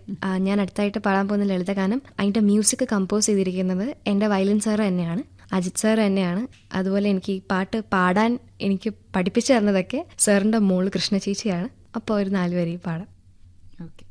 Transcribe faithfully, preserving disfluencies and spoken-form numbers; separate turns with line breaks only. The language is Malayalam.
ഞാൻ അടുത്തായിട്ട് പാടാൻ പോകുന്ന ലളിതഗാനം, അതിൻ്റെ മ്യൂസിക് കമ്പോസ് ചെയ്തിരിക്കുന്നത് എൻ്റെ വയലിൻ സാറ് തന്നെയാണ്, അജിത് സാർ തന്നെയാണ്. അതുപോലെ എനിക്ക് ഈ പാട്ട് പാടാൻ എനിക്ക് പഠിപ്പിച്ചു തന്നതൊക്കെ സാറിൻ്റെ മോള് കൃഷ്ണ ചേച്ചിയാണ്. അപ്പോൾ ഒരു നാല് വരി പാടാം.
ഓക്കെ.